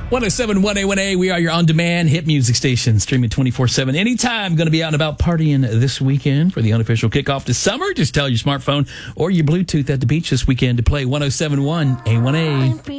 1071 A1A. We are your on-demand hit music station, streaming 24/7 anytime. Going to be out and about partying this weekend for the unofficial kickoff to summer. Just tell your smartphone or your Bluetooth at the beach this weekend to play 1071 A1A.